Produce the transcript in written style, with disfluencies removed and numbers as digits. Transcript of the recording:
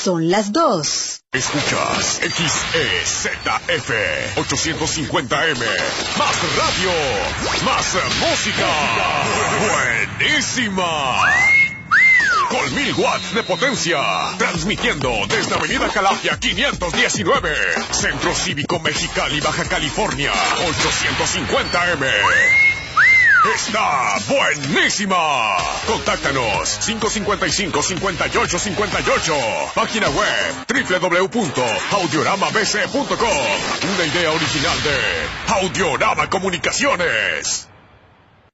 son las 2. Escuchas XEZF 850M. Más radio, más música. Buenísima. Con 1000 watts de potencia. Transmitiendo desde Avenida Calafia 519. Centro Cívico Mexicali, Baja California. 850M. ¡Está buenísima! Contáctanos 555-5858. Página web www.audioramabc.com. Una idea original de Audiorama Comunicaciones.